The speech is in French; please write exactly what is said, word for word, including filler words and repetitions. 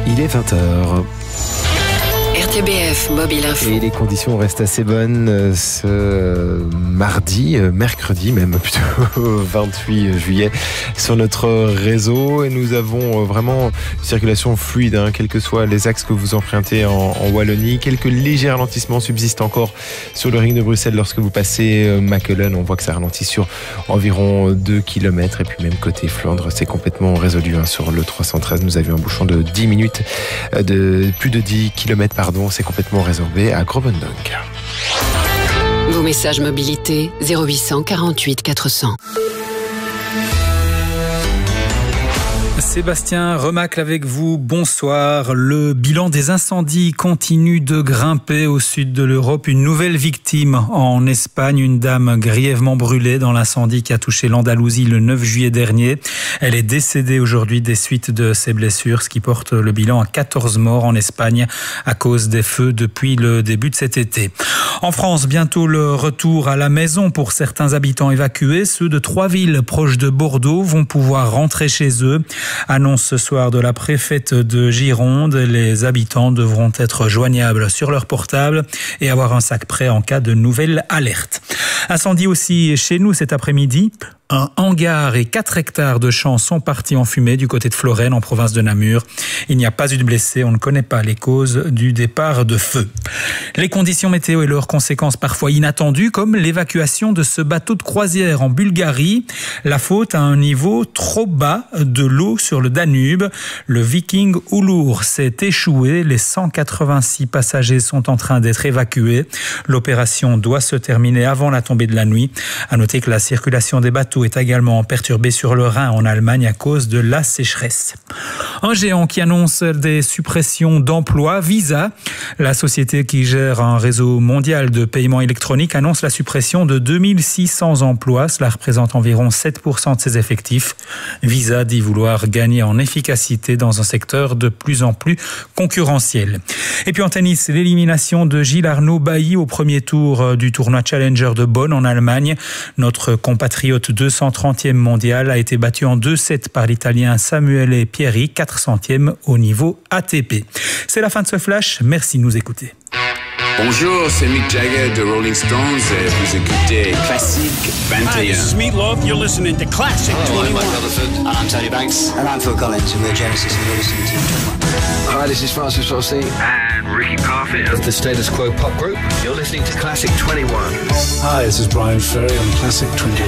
Il est vingt heures. R T B F Mobile Info. Et les conditions restent assez bonnes ce mardi, mercredi même plutôt, vingt-huit juillet sur notre réseau. Et nous avons vraiment une circulation fluide, hein, quels que soient les axes que vous empruntez en, en Wallonie. Quelques légers ralentissements subsistent encore sur le ring de Bruxelles lorsque vous passez Mackelen. On voit que ça ralentit sur environ deux kilomètres. Et puis même côté Flandre, c'est complètement résolu, hein. Sur le trois cent treize, nous avions un bouchon de dix minutes, de plus de dix kilomètres, pardon. C'est complètement résorbé à Grobendonck. Vos messages mobilité zéro huit cent quarante-huit quatre cents. Sébastien Remacle avec vous, bonsoir. Le bilan des incendies continue de grimper au sud de l'Europe. Une nouvelle victime en Espagne, une dame grièvement brûlée dans l'incendie qui a touché l'Andalousie le neuf juillet dernier. Elle est décédée aujourd'hui des suites de ses blessures, ce qui porte le bilan à quatorze morts en Espagne à cause des feux depuis le début de cet été. En France, bientôt le retour à la maison pour certains habitants évacués. Ceux de trois villes proches de Bordeaux vont pouvoir rentrer chez eux. Annonce ce soir de la préfète de Gironde. Les habitants devront être joignables sur leur portable et avoir un sac prêt en cas de nouvelle alerte. Incendie aussi chez nous cet après-midi. Un hangar et quatre hectares de champs sont partis en fumée du côté de Florène, en province de Namur. Il n'y a pas eu de blessés. On ne connaît pas les causes du départ de feu. Les conditions météo et leurs conséquences parfois inattendues, comme l'évacuation de ce bateau de croisière en Bulgarie. La faute à un niveau trop bas de l'eau sur le Danube. Le Viking Ullur s'est échoué. Les cent quatre-vingt-six passagers sont en train d'être évacués. L'opération doit se terminer avant la tombée de la nuit. À noter que la circulation des bateaux est également perturbé sur le Rhin en Allemagne à cause de la sécheresse. Un géant qui annonce des suppressions d'emplois. Visa, la société qui gère un réseau mondial de paiement électronique, annonce la suppression de deux mille six cents emplois. Cela représente environ sept pour cent de ses effectifs. Visa dit vouloir gagner en efficacité dans un secteur de plus en plus concurrentiel. Et puis en tennis, l'élimination de Gilles Arnaud Bailly au premier tour du tournoi Challenger de Bonn en Allemagne. Notre compatriote deux cent trentième mondial a été battu en deux sept par l'Italien Samuele Pieri, quatre centièmes au niveau A T P. C'est la fin de ce flash. Merci de nous écouter. Bonjour, c'est Mick Jagger de Rolling Stones et vous écoutez Classic vingt et un. Hi, this is Meat Loaf. You're listening to Classic Hello, I'm twenty-one. Mike Rutherford. And I'm Tony Banks. And I'm Phil Collins, and we're Genesis, and you're listening to twenty-one. Hi, this is Francis Rossi. And Ricky Parfitt of the Status Quo Pop Group. You're listening to Classic twenty-one. Hi, this is Brian Ferry on Classic twenty-one.